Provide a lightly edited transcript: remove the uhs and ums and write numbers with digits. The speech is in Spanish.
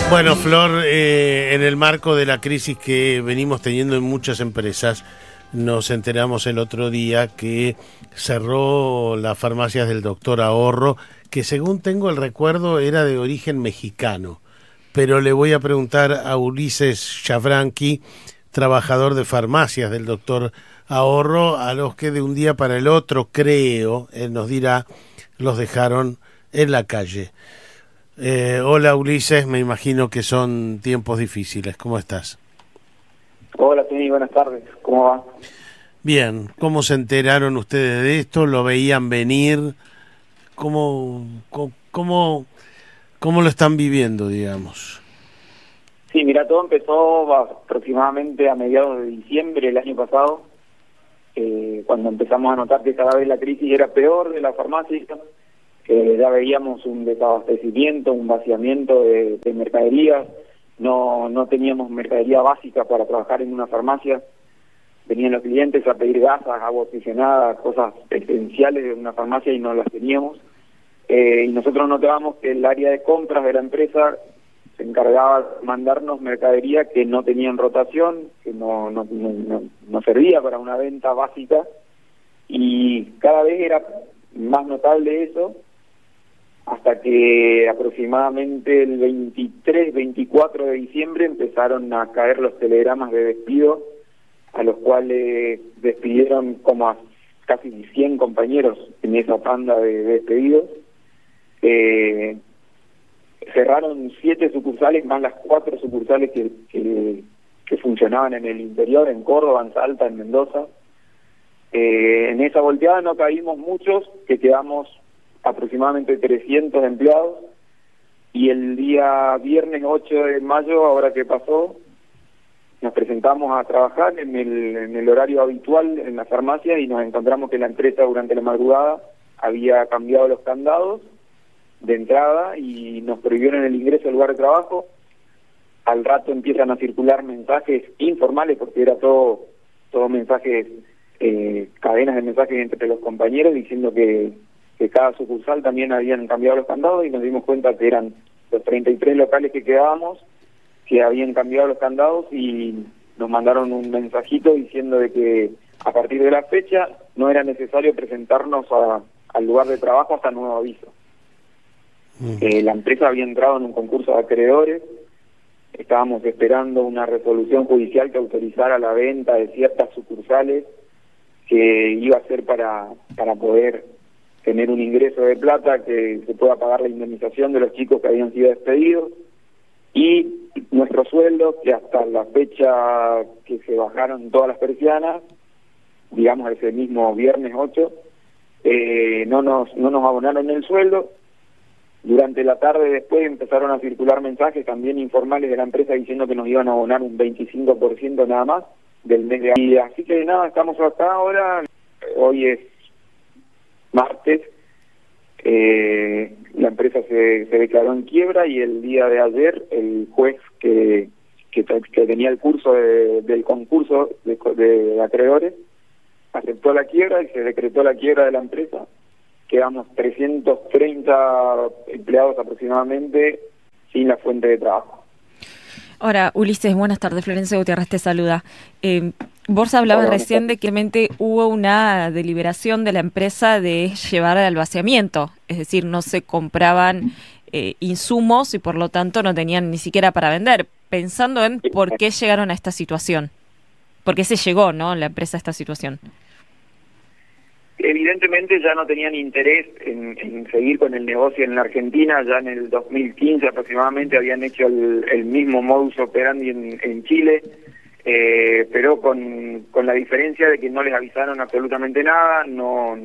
Bueno, Flor, en el marco de la crisis que venimos teniendo en muchas empresas, nos enteramos el otro día que cerró las farmacias del Doctor Ahorro, que según tengo el recuerdo era de origen mexicano. Pero le voy a preguntar a Ulises Chavranqui, trabajador de farmacias del Doctor Ahorro, a los que de un día para el otro, creo, él nos dirá, los dejaron en la calle. Hola Ulises, me imagino que son tiempos difíciles. ¿Cómo estás? Hola, Tony, buenas tardes. ¿Cómo va? Bien. ¿Cómo se enteraron ustedes de esto? ¿Lo veían venir? ¿Cómo lo están viviendo, digamos? Sí, mira, todo empezó aproximadamente a mediados de diciembre del año pasado, cuando empezamos a notar que cada vez la crisis era peor de la farmacia, que ya veíamos un desabastecimiento, un vaciamiento de mercaderías, no teníamos mercadería básica para trabajar en una farmacia, venían los clientes a pedir gasas, agua oxigenada, cosas esenciales de una farmacia y no las teníamos, y nosotros notábamos que el área de compras de la empresa se encargaba de mandarnos mercadería que no tenía en rotación, que no servía para una venta básica, y cada vez era más notable eso, hasta que aproximadamente el 23, 24 de diciembre empezaron a caer los telegramas de despido, a los cuales despidieron como a casi 100 compañeros en esa tanda de despedidos. Cerraron 7 sucursales, más las 4 sucursales que funcionaban en el interior, en Córdoba, en Salta, en Mendoza. En esa volteada no caímos muchos, que quedamos aproximadamente 300 empleados, y el día viernes 8 de mayo, ahora que pasó, nos presentamos a trabajar en el horario habitual en la farmacia y nos encontramos que la empresa durante la madrugada había cambiado los candados de entrada y nos prohibieron el ingreso al lugar de trabajo. Al rato empiezan a circular mensajes informales, porque era todo mensajes, cadenas de mensajes entre los compañeros diciendo que cada sucursal también habían cambiado los candados, y nos dimos cuenta que eran los 33 locales que quedábamos que habían cambiado los candados, y nos mandaron un mensajito diciendo de que a partir de la fecha no era necesario presentarnos al lugar de trabajo hasta nuevo aviso. La empresa había entrado en un concurso de acreedores, estábamos esperando una resolución judicial que autorizara la venta de ciertas sucursales, que iba a ser para poder tener un ingreso de plata que se pueda pagar la indemnización de los chicos que habían sido despedidos, y nuestro sueldo, que hasta la fecha que se bajaron todas las persianas, digamos ese mismo viernes 8, no nos abonaron el sueldo. Durante la tarde después empezaron a circular mensajes también informales de la empresa diciendo que nos iban a abonar un 25% nada más del mes de abril. Así que nada, estamos acá ahora, hoy es martes, la empresa se declaró en quiebra, y el día de ayer el juez que tenía el curso del concurso de acreedores aceptó la quiebra y se decretó la quiebra de la empresa. Quedamos 330 empleados aproximadamente sin la fuente de trabajo. Ahora, Ulises, buenas tardes. Florencia Gutiérrez te saluda. Vos hablabas recién de que realmente hubo una deliberación de la empresa de llevar al vaciamiento, es decir, no se compraban insumos y por lo tanto no tenían ni siquiera para vender. Pensando en por qué llegaron a esta situación, por qué se llegó, ¿no?, la empresa a esta situación. Evidentemente ya no tenían interés en seguir con el negocio en la Argentina. Ya en el 2015 aproximadamente habían hecho el mismo modus operandi en Chile, pero con la diferencia de que no les avisaron absolutamente nada, no